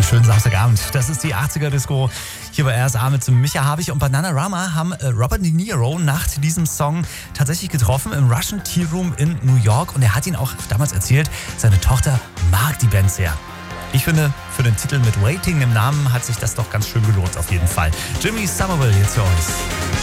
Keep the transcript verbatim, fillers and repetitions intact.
Schönen Samstagabend. Das ist die achtziger-Disco hier bei R S A mit Micha Habich und Bananarama haben Robert De Niro nach diesem Song tatsächlich getroffen im Russian Tea Room in New York und er hat ihn auch damals erzählt, seine Tochter mag die Band sehr. Ich finde, für den Titel mit Waiting im Namen hat sich das doch ganz schön gelohnt auf jeden Fall. Jimmy Somerville jetzt für uns.